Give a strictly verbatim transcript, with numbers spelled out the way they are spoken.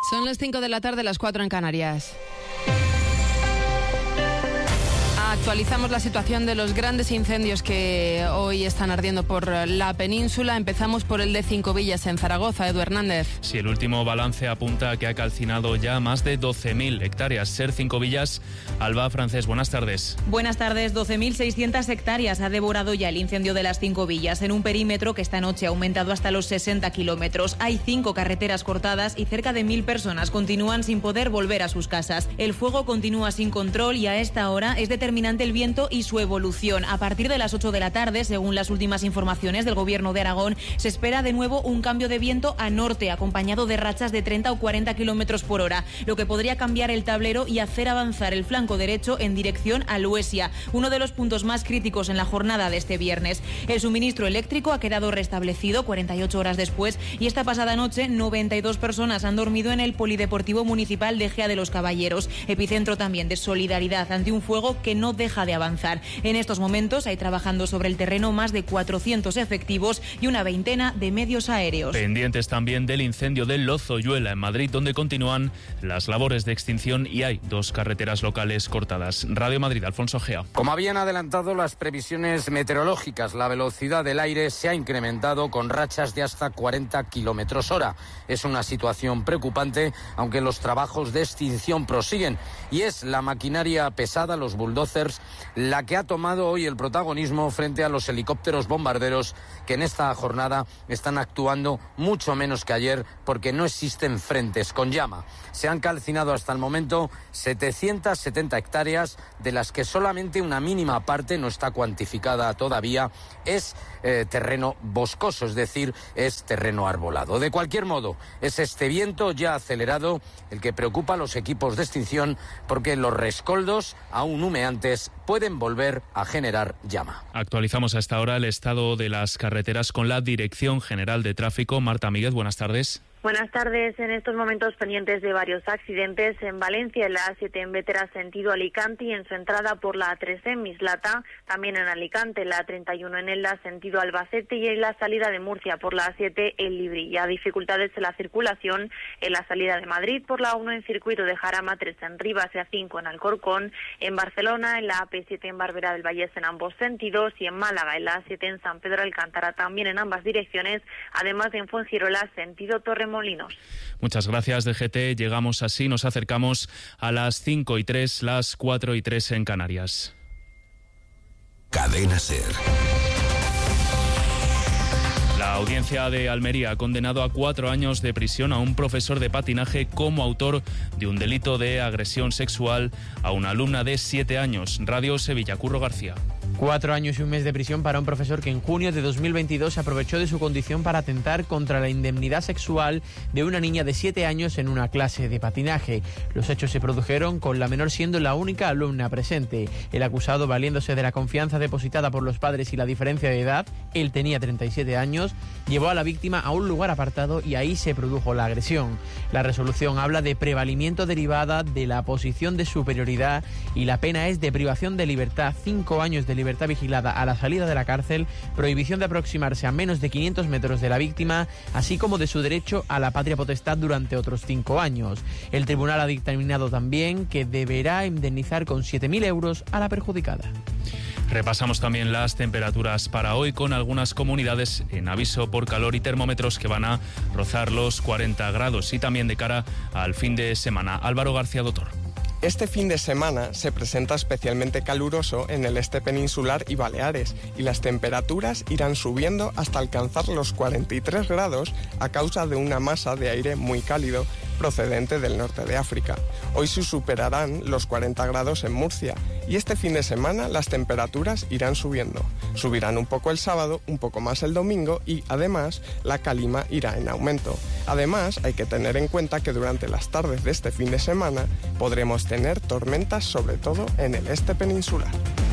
Son las cinco de la tarde, las cuatro en Canarias. Actualizamos la situación de los grandes incendios que hoy están ardiendo por la península. Empezamos por el de Cinco Villas en Zaragoza. Edu Hernández. Sí, el último balance apunta a que ha calcinado ya más de doce mil hectáreas. Ser Cinco Villas. Alba Francés, buenas tardes. Buenas tardes. doce mil seiscientas hectáreas ha devorado ya el incendio de las Cinco Villas en un perímetro que esta noche ha aumentado hasta los sesenta kilómetros. Hay cinco carreteras cortadas y cerca de mil personas continúan sin poder volver a sus casas. El fuego continúa sin control y a esta hora es determinante el viento y su evolución. A partir de las ocho de la tarde, según las últimas informaciones del Gobierno de Aragón, se espera de nuevo un cambio de viento a norte, acompañado de rachas de treinta o cuarenta kilómetros por hora, lo que podría cambiar el tablero y hacer avanzar el flanco derecho en dirección a Luesia, uno de los puntos más críticos en la jornada de este viernes. El suministro eléctrico ha quedado restablecido cuarenta y ocho horas después y esta pasada noche noventa y dos personas han dormido en el Polideportivo Municipal de Ejea de los Caballeros, epicentro también de solidaridad ante un fuego que no deja de avanzar. En estos momentos hay trabajando sobre el terreno más de cuatrocientos efectivos y una veintena de medios aéreos. Pendientes también del incendio de Lozoyuela en Madrid, donde continúan las labores de extinción y hay dos carreteras locales cortadas. Radio Madrid, Alfonso Gea. Como habían adelantado las previsiones meteorológicas, la velocidad del aire se ha incrementado con rachas de hasta cuarenta kilómetros hora. Es una situación preocupante, aunque los trabajos de extinción prosiguen, y es la maquinaria pesada, los bulldozers, la que ha tomado hoy el protagonismo frente a los helicópteros bombarderos que en esta jornada están actuando mucho menos que ayer porque no existen frentes con llama. Se han calcinado hasta el momento setecientas setenta hectáreas, de las que solamente una mínima parte no está cuantificada todavía, es eh, terreno boscoso, es decir, es terreno arbolado. De cualquier modo, es este viento ya acelerado el que preocupa a los equipos de extinción porque los rescoldos, aún humeantes, pueden volver a generar llama. Actualizamos a esta hora el estado de las carreteras con la Dirección General de Tráfico. Marta Míguez, buenas tardes. Buenas tardes. En estos momentos pendientes de varios accidentes en Valencia, en la A siete en Bétera sentido Alicante y en su entrada por la A tres en Mislata, también en Alicante, la A treinta y uno en Elda sentido Albacete y en la salida de Murcia por la A siete en Librilla. Dificultades en la circulación en la salida de Madrid por la A uno en circuito de Jarama, tres en Rivas y A cinco en Alcorcón, en Barcelona, en la A P siete en Barberá del Vallés en ambos sentidos y en Málaga, en la A siete en San Pedro Alcántara también en ambas direcciones, además de en Fuengirola sentido Torremolinos. Muchas gracias, D G T. Llegamos así, nos acercamos a las cinco y tres, las cuatro y tres en Canarias. Cadena SER. La audiencia de Almería ha condenado a cuatro años de prisión a un profesor de patinaje como autor de un delito de agresión sexual a una alumna de siete años. Radio Sevilla, Curro García. Cuatro años y un mes de prisión para un profesor que en junio de dos mil veintidós se aprovechó de su condición para atentar contra la indemnidad sexual de una niña de siete años en una clase de patinaje. Los hechos se produjeron con la menor siendo la única alumna presente. El acusado, valiéndose de la confianza depositada por los padres y la diferencia de edad, él tenía treinta y siete años, llevó a la víctima a un lugar apartado y ahí se produjo la agresión. La resolución habla de prevalimiento derivada de la posición de superioridad y la pena es de privación de libertad, cinco años de libertad vigilada a la salida de la cárcel, prohibición de aproximarse a menos de quinientos metros de la víctima, así como de su derecho a la patria potestad durante otros cinco años. El tribunal ha dictaminado también que deberá indemnizar con siete mil euros a la perjudicada. Repasamos también las temperaturas para hoy con algunas comunidades en aviso por calor y termómetros que van a rozar los cuarenta grados y también de cara al fin de semana. Álvaro García Dotor. Este fin de semana se presenta especialmente caluroso en el este peninsular y Baleares y las temperaturas irán subiendo hasta alcanzar los cuarenta y tres grados a causa de una masa de aire muy cálido procedente del norte de África. Hoy se superarán los cuarenta grados en Murcia y este fin de semana las temperaturas irán subiendo. Subirán un poco el sábado, un poco más el domingo y además la calima irá en aumento. Además hay que tener en cuenta que durante las tardes de este fin de semana podremos tener tormentas sobre todo en el este peninsular.